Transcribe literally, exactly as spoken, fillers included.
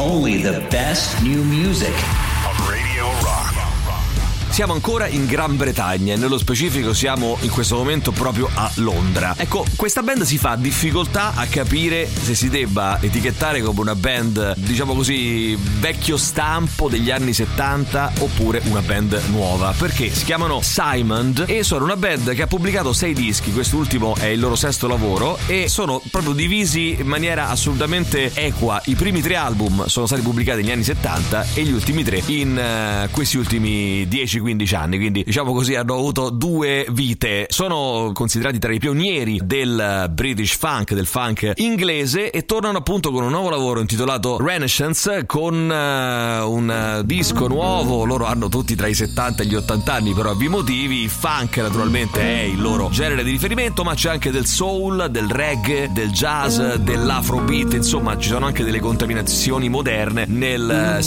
only the best new music. Radio Rock. Siamo ancora in Gran Bretagna e nello specifico siamo in questo momento proprio a Londra. Ecco, questa band si fa difficoltà a capire se si debba etichettare come una band, diciamo così, vecchio stampo degli anni settanta oppure una band nuova, perché si chiamano Simon e sono una band che ha pubblicato sei dischi, quest'ultimo è il loro sesto lavoro, e sono proprio divisi in maniera assolutamente equa. I primi tre album sono stati pubblicati negli anni settanta e gli ultimi tre in uh, questi ultimi dieci quindici anni, quindi diciamo così hanno avuto due vite. Sono considerati tra i pionieri del British funk, del funk inglese, e tornano appunto con un nuovo lavoro intitolato Renaissance, con uh, un disco nuovo. Loro hanno tutti tra i settanta e gli ottanta anni per ovvi motivi. Il funk naturalmente è il loro genere di riferimento, ma c'è anche del soul, del reggae, del jazz, dell'afrobeat, insomma ci sono anche delle contaminazioni moderne nel